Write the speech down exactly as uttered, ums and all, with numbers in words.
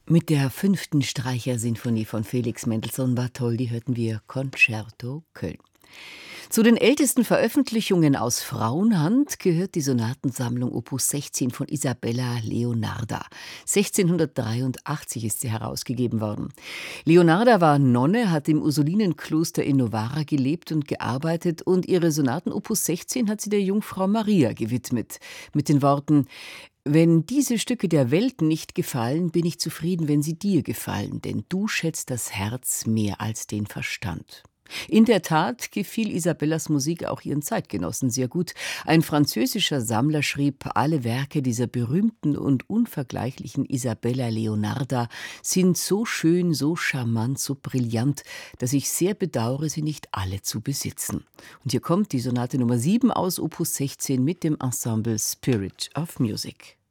Mit der fünften Streichersinfonie von Felix Mendelssohn Bartholdy hörten wir Concerto Köln. Zu den ältesten Veröffentlichungen aus Frauenhand gehört die Sonatensammlung Opus sechzehn von Isabella Leonarda. sechzehnhundertdreiundachtzig ist sie herausgegeben worden. Leonarda war Nonne, hat im Ursulinenkloster in Novara gelebt und gearbeitet und ihre Sonaten Opus sechzehn hat sie der Jungfrau Maria gewidmet. Mit den Worten: Wenn diese Stücke der Welt nicht gefallen, bin ich zufrieden, wenn sie dir gefallen, denn du schätzt das Herz mehr als den Verstand. In der Tat gefiel Isabellas Musik auch ihren Zeitgenossen sehr gut. Ein französischer Sammler schrieb, alle Werke dieser berühmten und unvergleichlichen Isabella Leonarda sind so schön, so charmant, so brillant, dass ich sehr bedauere, sie nicht alle zu besitzen. Und hier kommt die Sonate Nummer sieben aus Opus sechzehn mit dem Ensemble Spirit of Music.